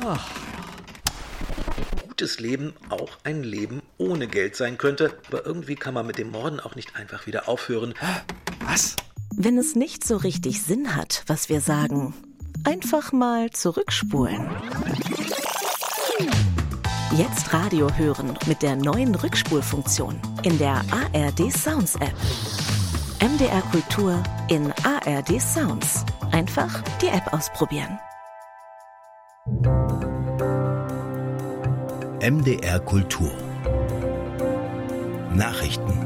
Gutes Leben auch ein Leben ohne Geld sein könnte, aber irgendwie kann man mit dem Morden auch nicht einfach wieder aufhören. Was? Wenn es nicht so richtig Sinn hat, was wir sagen, einfach mal zurückspulen. Jetzt Radio hören mit der neuen Rückspulfunktion in der ARD Sounds App. MDR Kultur in ARD Sounds. Einfach die App ausprobieren. MDR Kultur. Nachrichten.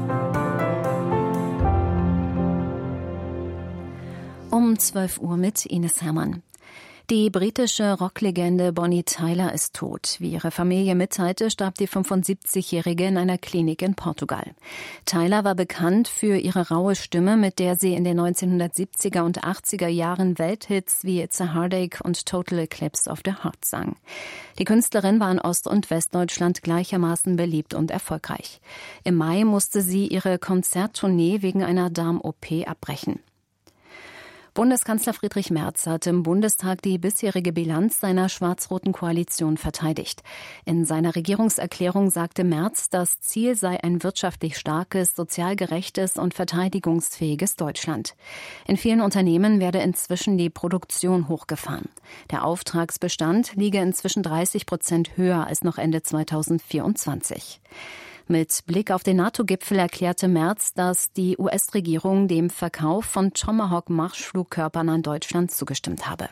Um 12 Uhr mit Ines Hermann. Die britische Rocklegende Bonnie Tyler ist tot. Wie ihre Familie mitteilte, starb die 75-Jährige in einer Klinik in Portugal. Tyler war bekannt für ihre raue Stimme, mit der sie in den 1970er und 80er Jahren Welthits wie It's a Heartache und Total Eclipse of the Heart sang. Die Künstlerin war in Ost- und Westdeutschland gleichermaßen beliebt und erfolgreich. Im Mai musste sie ihre Konzerttournee wegen einer Darm-OP abbrechen. Bundeskanzler Friedrich Merz hat im Bundestag die bisherige Bilanz seiner schwarz-roten Koalition verteidigt. In seiner Regierungserklärung sagte Merz, das Ziel sei ein wirtschaftlich starkes, sozial gerechtes und verteidigungsfähiges Deutschland. In vielen Unternehmen werde inzwischen die Produktion hochgefahren. Der Auftragsbestand liege inzwischen 30% höher als noch Ende 2024. Mit Blick auf den NATO-Gipfel erklärte Merz, dass die US-Regierung dem Verkauf von Tomahawk-Marschflugkörpern an Deutschland zugestimmt habe.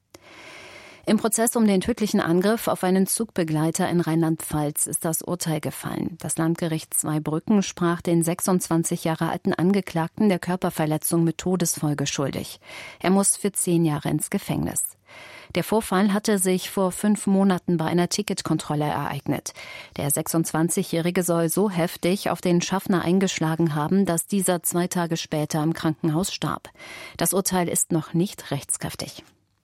Im Prozess um den tödlichen Angriff auf einen Zugbegleiter in Rheinland-Pfalz ist das Urteil gefallen. Das Landgericht Zweibrücken sprach den 26 Jahre alten Angeklagten der Körperverletzung mit Todesfolge schuldig. Er muss für 10 Jahre ins Gefängnis. Der Vorfall hatte sich vor 5 Monaten bei einer Ticketkontrolle ereignet. Der 26-Jährige soll so heftig auf den Schaffner eingeschlagen haben, dass dieser 2 Tage später im Krankenhaus starb. Das Urteil ist noch nicht rechtskräftig.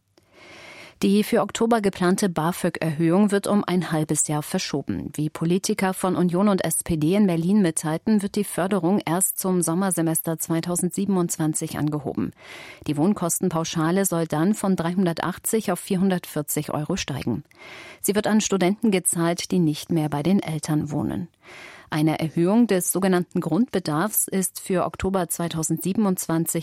Die für Oktober geplante BAföG-Erhöhung wird um ein halbes Jahr verschoben. Wie Politiker von Union und SPD in Berlin mitteilten, wird die Förderung erst zum Sommersemester 2027 angehoben. Die Wohnkostenpauschale soll dann von 380 auf 440 € steigen. Sie wird an Studenten gezahlt, die nicht mehr bei den Eltern wohnen. Eine Erhöhung des sogenannten Grundbedarfs ist für Oktober 2027